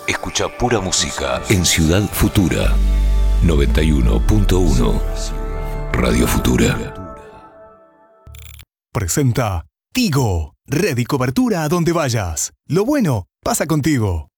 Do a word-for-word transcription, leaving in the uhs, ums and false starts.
Escucha pura música en Ciudad Futura. noventa y uno punto uno Radio Futura. Presenta Tigo. Red y cobertura a donde vayas. Lo bueno pasa contigo.